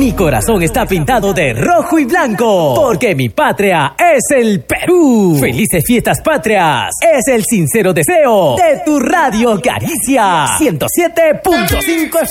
Mi corazón está pintado de rojo y blanco, porque mi patria es el Perú. Felices fiestas patrias, es el sincero deseo de tu Radio Caricia 107.5 FM.